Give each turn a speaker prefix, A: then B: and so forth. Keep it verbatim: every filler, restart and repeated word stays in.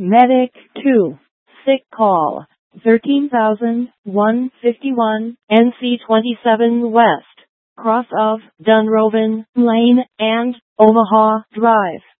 A: Medic two. Sick call. thirteen thousand one hundred fifty-one N C twenty-seven West. Cross of Dunrovin Lane and Omaha Drive.